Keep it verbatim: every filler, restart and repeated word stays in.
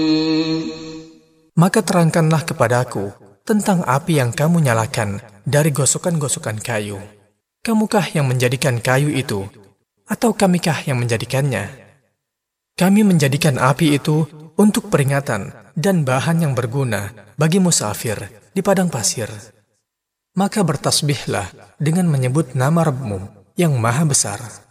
Maka terangkanlah kepadaku tentang api yang kamu nyalakan dari gosokan-gosokan kayu. Kamukah yang menjadikan kayu itu, atau kamikah yang menjadikannya? Kami menjadikan api itu untuk peringatan dan bahan yang berguna bagi musafir di padang pasir. Maka bertasbihlah dengan menyebut nama Rabbmu yang maha besar.